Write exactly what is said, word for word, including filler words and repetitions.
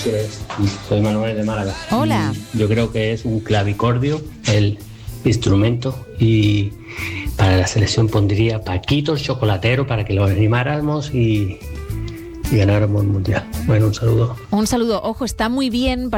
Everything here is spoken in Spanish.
Soy Manuel de Málaga. Hola. Yo creo que es un clavicordio el instrumento y para la selección pondría Paquito el chocolatero para que lo animáramos y, y ganáramos el mundial. Bueno, un saludo. Un saludo. Ojo, está muy bien